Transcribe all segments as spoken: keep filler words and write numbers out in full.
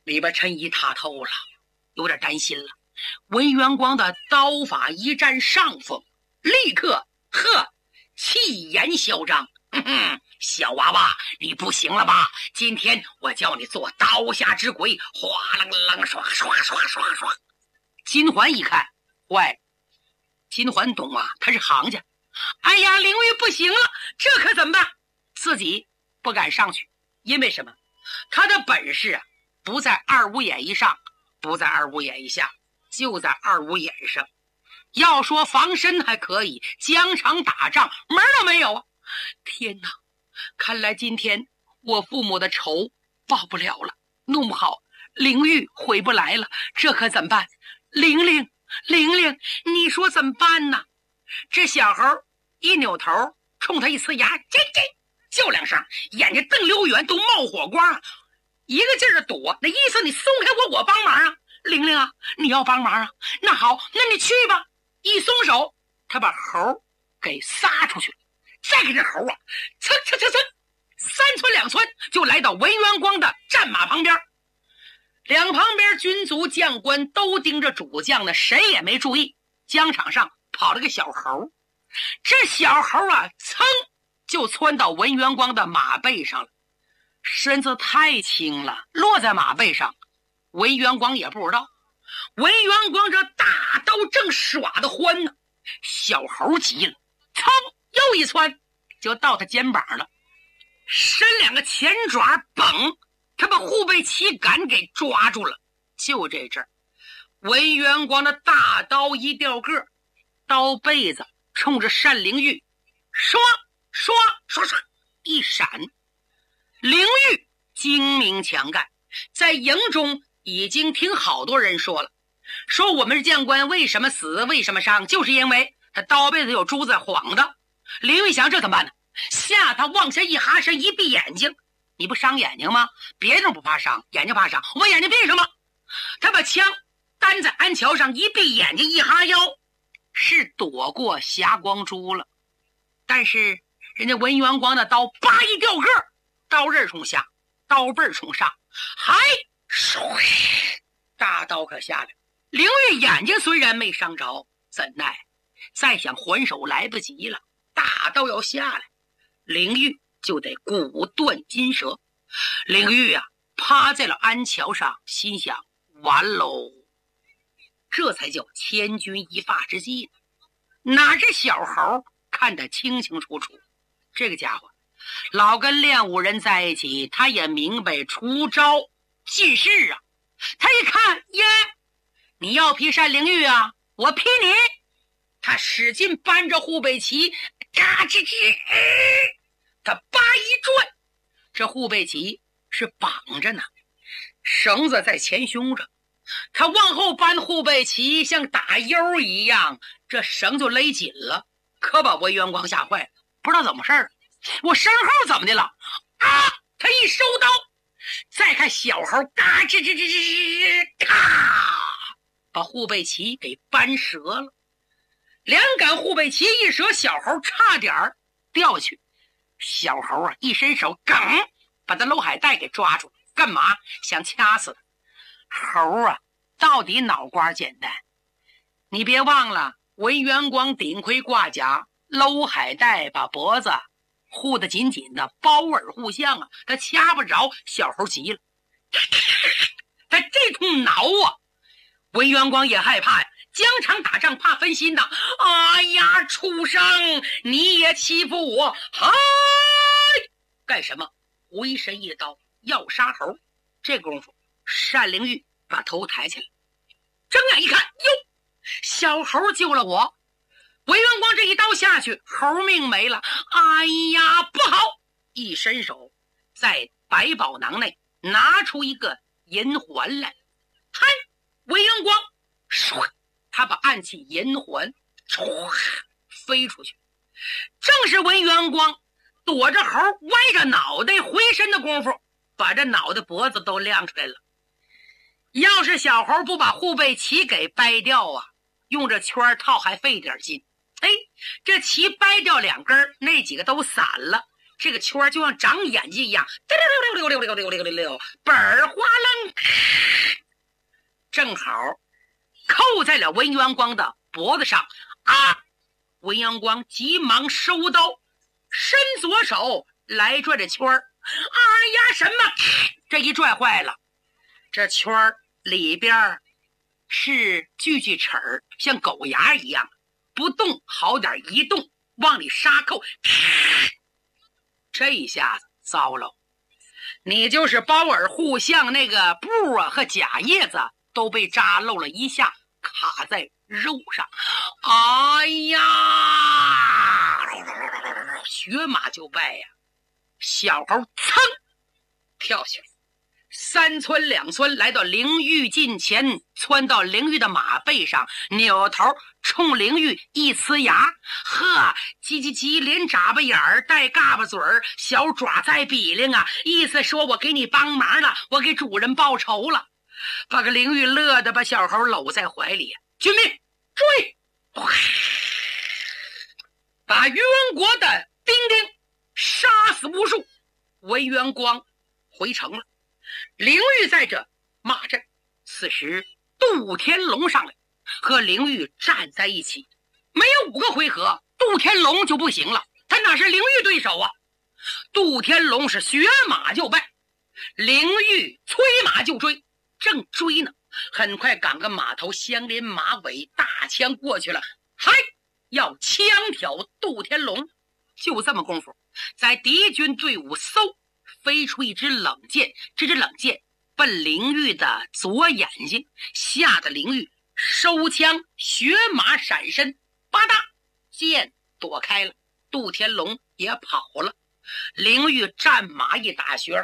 李白臣一踏透了，有点担心了。文元光的刀法一占上风，立刻呵气焰嚣张，哼哼，小娃娃你不行了吧？今天我叫你做刀下之鬼，哗楞楞刷刷刷刷刷。金环一看坏了，金环懂啊，他是行家。哎呀，灵玉不行了，这可怎么办？自己不敢上去，因为什么？他的本事啊，不在二五眼以上，不在二五眼以下，就在二五眼上。要说防身还可以，疆场打仗门都没有啊！天哪，看来今天我父母的仇报不了了，弄不好灵玉回不来了，这可怎么办？玲玲，玲玲，你说怎么办呢？这小猴一扭头，冲他一呲牙，这这叫两声，眼睛瞪溜圆，都冒火光，一个劲儿的躲，那意思你松开我，我帮忙啊！玲玲啊，你要帮忙啊？那好，那你去吧。一松手，他把猴给撒出去了。再给这猴啊，蹭蹭蹭蹭，三窜两窜就来到文元光的战马旁边。两旁边军卒将官都盯着主将呢，谁也没注意疆场上跑了个小猴。这小猴啊，噌就窜到文元光的马背上了，身子太轻了，落在马背上，文元光也不知道。文元光这大刀正耍得欢呢，小猴急了，噌又一窜就到他肩膀了，伸两个前爪绷，他把护背旗杆给抓住了。就这阵儿，文元光的大刀一掉个，刀背子冲着单灵玉刷刷刷刷一闪。灵玉精明强干，在营中已经听好多人说了，说我们是将官为什么死为什么伤，就是因为他刀背子有珠子晃的。林玉祥这怎么办呢？吓他往下一哈身，一闭眼睛。你不伤眼睛吗？别人不怕伤，眼睛怕伤，我眼睛闭什么？他把枪担在鞍桥上，一闭眼睛一哈腰，是躲过霞光珠了。但是人家文元光的刀叭一掉个，刀刃冲下，刀背冲上，还大刀可下来。灵玉眼睛虽然没伤着，怎奈再想还手来不及了，大刀要下来，灵玉就得骨断筋折。灵玉啊，趴在了鞍桥上，心想完喽，这才叫千钧一发之际呢。哪知小猴看得清清楚楚，这个家伙老跟练武人在一起，他也明白出招进士啊。他一看，耶，你要劈单灵玉啊，我劈你。他使劲扳着护背旗，嘎吱吱、呃、他叭一转，这护背旗是绑着呢，绳子在前胸着，他往后扳护背旗像打悠一样，这绳就勒紧了，可把文元光吓坏了，不知道怎么事儿，我身后怎么的了啊？他一收刀，再看小猴嘎吱吱吱吱吱，咔，把护背旗给扳折了。两杆护背旗一折，小猴差点掉下去。小猴啊，一伸手，梗把他娄海带给抓住了，干嘛？想掐死他。猴啊，到底脑瓜简单。你别忘了，文元光顶盔挂甲，娄海带把脖子护得紧紧的，包耳互相啊，他掐不着。小猴急了，他这通挠啊，文元光也害怕呀。疆场打仗怕分心呐！哎呀，畜生，你也欺负我！嗨，干什么？回身一刀要杀猴。这功夫，单灵玉把头抬起来，睁眼一看，哟，小猴救了我！文元光这一刀下去，猴命没了。哎呀，不好！一伸手，在百宝囊内拿出一个银环来。嗨，文元光唰，他把暗器银环唰飞出去，正是文元光躲着猴歪着脑袋回身的功夫，把这脑袋脖子都亮出来了。要是小猴不把护背旗给掰掉啊，用这圈套还费点劲。哎，这旗掰掉两根，那几个都散了，这个圈就像长眼睛一样，溜溜溜溜溜溜溜溜溜，本儿花楞。 正好扣在了文元光的脖子上。啊！文元光急忙收刀，伸左手来拽这圈儿。哎呀，什么？这一拽坏了，这圈儿里边是锯锯齿儿，像狗牙一样，不动好点，一动往里杀扣。这一下子糟了，你就是包尔互相那个布啊和假叶子都被扎漏了一下，卡在肉上。哎呀，血马就败呀！小猴噌跳起来，三窜两窜来到灵玉近前，窜到灵玉的马背上，扭头冲灵玉一呲牙，呵，叽叽叽，连眨巴眼儿带嘎巴嘴儿，小爪在比灵啊，意思说我给你帮忙了，我给主人报仇了，把个灵玉乐得把小猴搂在怀里。军兵追，把袁国的兵丁杀死无数。文元光回城了，灵玉在这骂阵。此时杜天龙上来和灵玉站在一起，没有五个回合杜天龙就不行了，他哪是灵玉对手啊？杜天龙是学马就败，灵玉催马就追，正追呢，很快赶个马头相连马尾，大枪过去了，嗨，要枪挑杜天龙。就这么功夫，在敌军队伍嗖飞出一支冷箭，这支冷箭奔灵玉的左眼睛，吓得灵玉收枪学马闪身，吧嗒，箭躲开了，杜天龙也跑了。灵玉战马一打旋，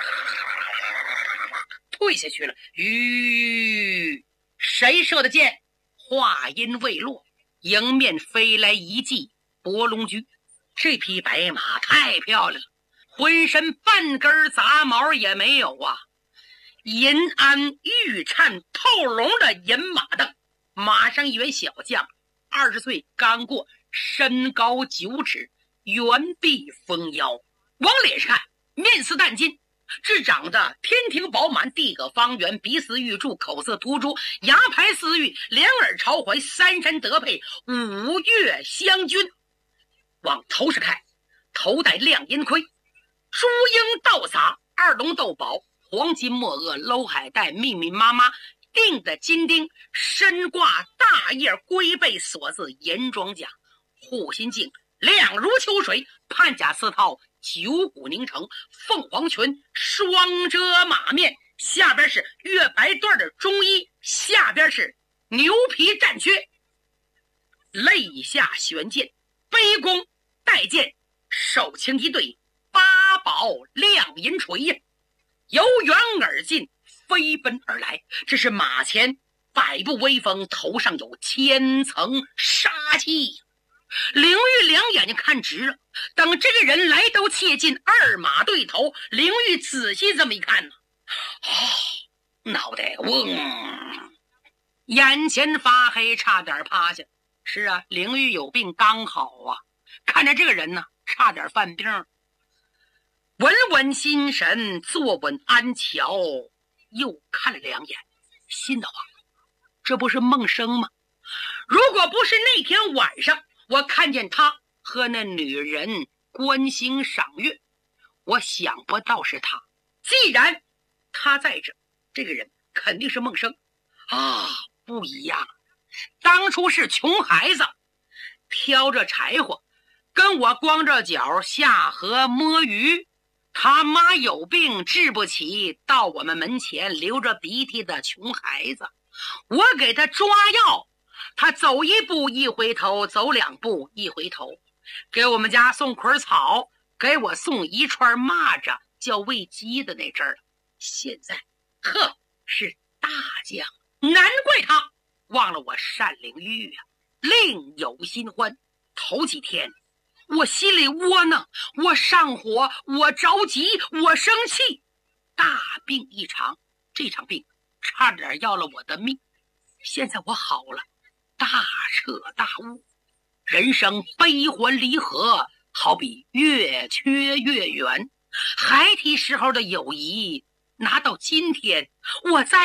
退下去了。吁，谁射的箭？话音未落，迎面飞来一骑博龙驹。这匹白马太漂亮了，浑身半根杂毛也没有啊，银鞍玉颤透龙的银马镫，马上一员小将，二十岁刚过，身高九尺，圆臂丰腰，往脸上看面似淡金，只长得天庭饱满，地阁方圆，鼻似玉柱，口似凸珠，牙排似玉，两耳朝怀，三山得配，五岳相均。往头上看，头戴亮银盔，朱缨倒洒，二龙斗宝，黄金墨额，镂海带，密密麻麻钉的金钉，身挂大叶龟背锁字银装甲，护心镜亮如秋水，判甲丝绦九股凝成，凤凰裙双遮马面，下边是月白缎的中衣，下边是牛皮战靴，肋下悬剑，背弓带剑，手擎一对八宝亮银锤呀，由远而近，飞奔而来。这是马前百步威风，头上有千层杀气。灵玉两眼睛看直了，等这个人来都切近，二马对头，灵玉仔细这么一看呢，哦，脑袋嗡，眼前发黑，差点趴下。是啊，灵玉有病刚好啊，看着这个人呢，差点犯病。稳稳心神，坐稳安桥，又看了两眼，心得慌，这不是梦生吗？如果不是那天晚上我看见他和那女人观星赏月，我想不到是他。既然他在这，这个人肯定是梦生啊，不一样。当初是穷孩子，挑着柴火，跟我光着脚下河摸鱼。他妈有病治不起，到我们门前流着鼻涕的穷孩子，我给他抓药，他走一步一回头，走两步一回头，给我们家送捆草，给我送一串蚂蚱，叫喂鸡的那阵儿。现在呵，是大将，难怪他忘了我单灵玉啊，另有新欢。头几天我心里窝囊，我上火，我着急，我生气，大病一场，这场病差点要了我的命。现在我好了，大彻大悟，人生悲欢离合好比越缺越远，孩提时候的友谊拿到今天，我再